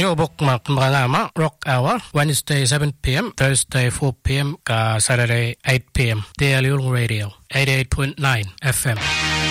Yung bookmark mga Rock Hour, Wednesday 7 p.m., Thursday 4 p.m., Saturday 8 p.m. DLU Radio, 88.9 FM.